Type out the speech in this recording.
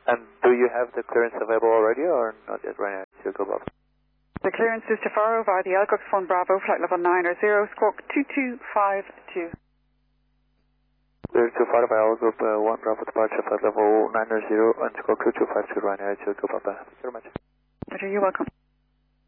And do you have the clearance available already or not yet right now? Go Bob. The clearance is to Faro via the Elcox 1 Bravo, flight level 90, squawk 2252. Clear to Faro via Elcox 1 Bravo departure, flight level 90 and squawk 2252 right now. Go Papa. Thank you very much. Roger, you're welcome.